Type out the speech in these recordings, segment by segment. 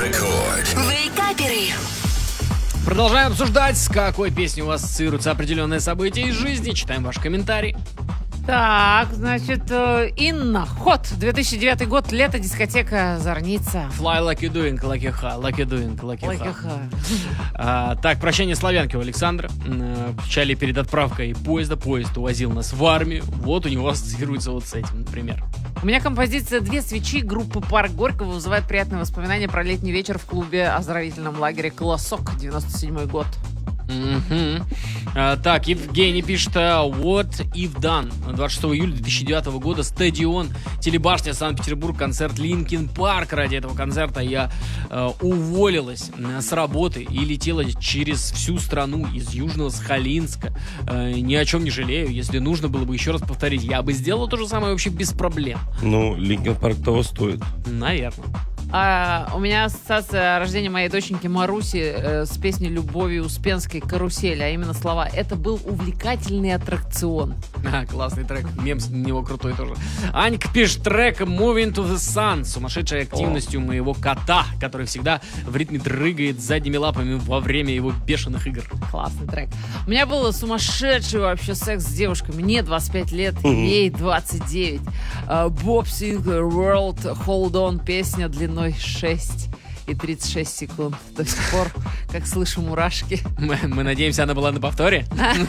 Вейкаперы. Продолжаем обсуждать, с какой песней у вас ассоциируются определенные события из жизни. Читаем ваши комментарии. Так, значит, Инна, Ход, 2009 год, лето, дискотека Зорница. Fly like you doing, like you ha, like you doing, like you ha. Так, прощание славянки у Александра. Включали перед отправкой поезда. Поезд увозил нас в армию. Вот у него ассоциируется вот с этим, например. У меня композиция «Две свечи» группы «Парк Горького» вызывает приятные воспоминания про летний вечер в клубе оздоровительном лагере «Колосок», 97 год. Так, Евгений пишет What If Done. 26 июля 2009 года, стадион, телебашня, Санкт-Петербург, концерт Линкин Парк. Ради этого концерта я уволилась с работы и летела через всю страну из Южного Сахалинска. Ни о чем не жалею. Если нужно было бы еще раз повторить, я бы сделала то же самое вообще без проблем. Ну, Линкин Парк того стоит. Наверное. У меня ассоциация рождения моей доченьки Маруси с песней Любови Успенской «Карусель», а именно слова «Это был увлекательный аттракцион». Классный трек, мем с него крутой тоже. Анька пишет трек «Moving to the Sun» с сумасшедшей активностью моего кота, который всегда в ритме дрыгает задними лапами во время его бешеных игр. Классный трек. У меня был сумасшедший вообще секс с девушкой. Мне 25 лет, ей 29. Bob Sinclair World Hold On, песня длиной 6 и 36 секунд. До сих пор, как слышу мурашки. Мы надеемся, она была на повторе.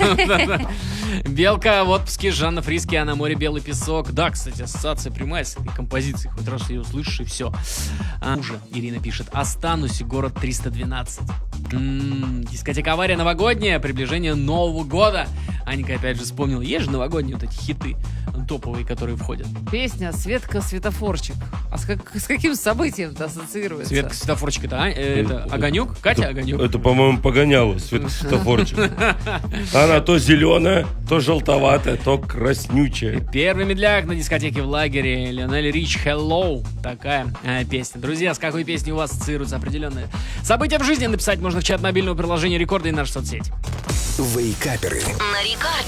Белка в отпуске, Жанна Фриски, а на море белый песок. Да, кстати, ассоциация прямая с этой композицией. Хоть раз ее услышишь, и все. Уже, Ирина пишет, останусь, город 312. Дискотека «Авария» новогодняя, приближение Нового года. Аника опять же вспомнила, есть же новогодние вот эти хиты топовые, которые входят. Песня «Светка Светофорчик». А с каким событием-то ассоциируется? Светка Светофорчик, это Огонек? Катя Огонек? Это, по-моему, Погоняло, Светка Светофорчик. Она то зеленая, то желтоватая, то краснючая. Первый медляк на дискотеке в лагере. Лионель Рич «Hello». Такая песня. Друзья, с какой песней у вас ассоциируются определенные события в жизни? Написать можно в чат мобильного приложения Рекорда и нашу соцсеть. Вейкаперы. На Рекорде.